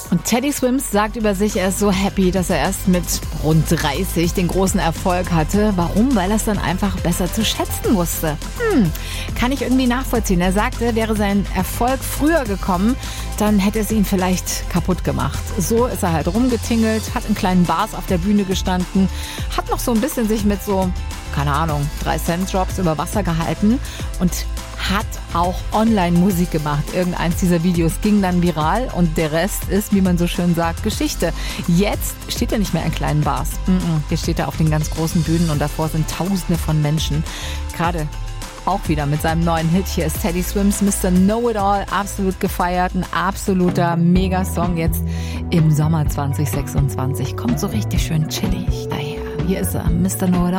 Und Teddy Swims sagt über sich, er ist so happy, dass er erst mit rund 30 den großen Erfolg hatte. Warum? Weil er es dann einfach besser zu schätzen wusste. Kann ich irgendwie nachvollziehen. Er sagte, wäre sein Erfolg früher gekommen, dann hätte es ihn vielleicht kaputt gemacht. So ist er halt rumgetingelt, hat in kleinen Bars auf der Bühne gestanden, hat noch so ein bisschen sich mit so, keine Ahnung, 3-Cent-Jobs über Wasser gehalten und hat auch Online-Musik gemacht. Irgendeins dieser Videos ging dann viral und der Rest ist, wie man so schön sagt, Geschichte. Jetzt steht er nicht mehr in kleinen Bars. Jetzt steht er auf den ganz großen Bühnen und davor sind Tausende von Menschen. Gerade auch wieder mit seinem neuen Hit. Hier ist Teddy Swims Mr. Know-It-All, absolut gefeiert. Ein absoluter Megasong jetzt im Sommer 2026. Kommt so richtig schön chillig daher. Hier ist er, Mr. Know-It-All.